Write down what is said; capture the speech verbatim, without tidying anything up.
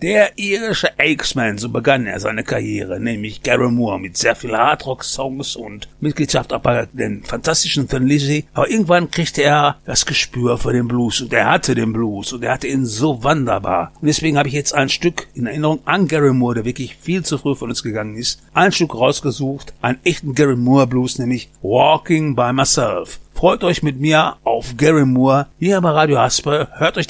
Der irische X-Man, so begann er seine Karriere, nämlich Gary Moore mit sehr viel Hardrock-Songs und Mitgliedschaft auch bei den fantastischen Thin Lizzy. Aber irgendwann kriegte er das Gespür für den Blues und er hatte den Blues und er hatte ihn so wunderbar. Und deswegen habe ich jetzt ein Stück in Erinnerung an Gary Moore, der wirklich viel zu früh von uns gegangen ist, ein Stück rausgesucht, einen echten Gary Moore Blues, nämlich Walking by Myself. Freut euch mit mir auf Gary Moore hier bei Radio Haspe, hört euch den